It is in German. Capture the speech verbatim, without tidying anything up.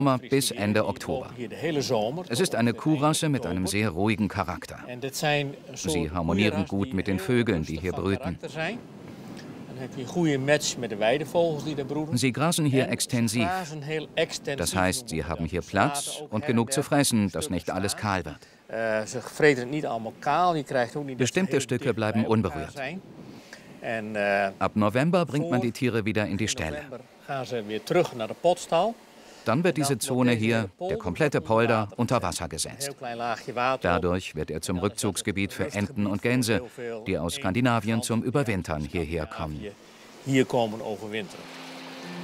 bis Ende Oktober. Es ist eine Kuhrasse mit einem sehr ruhigen Charakter. Sie harmonieren gut mit den Vögeln, die hier brüten. Sie grasen hier extensiv. Das heißt, sie haben hier Platz und genug zu fressen, dass nicht alles kahl wird. Bestimmte Stücke bleiben unberührt. Ab November bringt man die Tiere wieder in die Ställe. Dann wird diese Zone hier, der komplette Polder, unter Wasser gesetzt. Dadurch wird er zum Rückzugsgebiet für Enten und Gänse, die aus Skandinavien zum Überwintern hierher kommen.